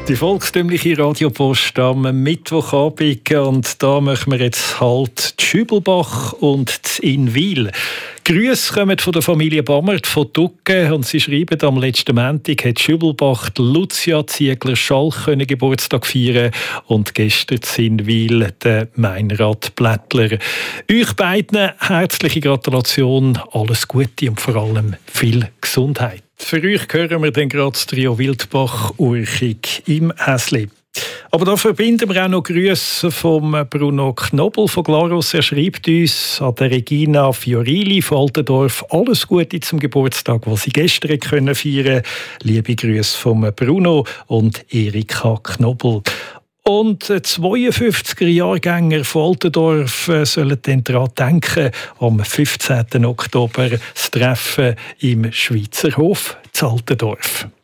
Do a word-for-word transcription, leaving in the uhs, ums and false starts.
Die volkstümliche Radiopost am Mittwochabend, und da machen wir jetzt halt die Schübelbach und die Inwil. Grüße kommen von der Familie Bammert von Ducke, und sie schreiben, am letzten Montag hat Schübelbach die Lucia Ziegler-Schalk Geburtstag feiern und gestern in Inwil der Meinrad Blättler. Euch beiden herzliche Gratulation, alles Gute und vor allem viel Gesundheit. Für euch hören wir dann gerade das Trio Wildbach-Urchig im Häsli. Aber da verbinden wir auch noch Grüße von Bruno Knobel von Glarus. Er schreibt uns an der Regina Fiorili von Altendorf alles Gute zum Geburtstag, den sie gestern können feiern. Liebe Grüße von Bruno und Erika Knobel. Und zweiundfünfziger-Jahrgänger von Altendorf sollen dann daran denken, am fünfzehnten Oktober das Treffen im Schweizer Hof zu Altendorf.